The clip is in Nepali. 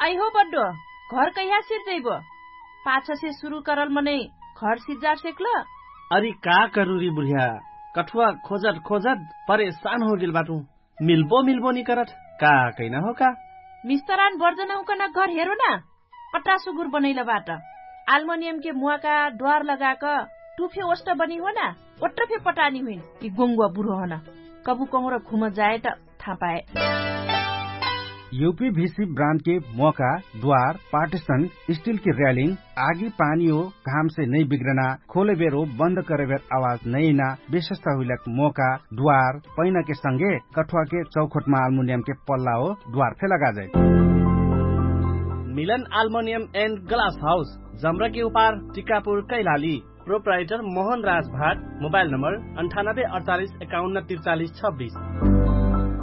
आई हो बड्डो घर कहिया सिर जइबो पाछा से शुरू करल मने घर सिजार सेकल अरे का करूरी बुढ़िया कठुआ खोजत खोजत परेशान हो गेल बाटू मिल्बो नि करत का कैना हो का मिस्तरान बर्जना उकना घर हेरो ना पट्टा सुगुर बनैला बाट एल्युमिनियम के मुआ का द्वार लगाक टुफे ओस्ट बनी हो ना ओट्टफे पटानी हुइन कि गोंगुआ बुढो हो ना कबु कमरो खुम जाए त थाहा पाए यूपीवीसी ब्रांड के मौका द्वार पार्टीशन स्टील की रेलिंग आगी पानी हो घाम से नहीं बिगड़ना खोले बेर हो बंद करे बेर आवाज नहीं ना विशेषता हुई मौका द्वार पैना के संगे कठुआ के चौखट में एल्युमिनियम के पल्ला हो द्वार पे लगा जाए मिलन एल्युमिनियम एंड ग्लास हाउस जमरा के उपार टिकापुर कैलाली प्रोप्राइटर मोहन राज भाट मोबाइल नंबर 9848514326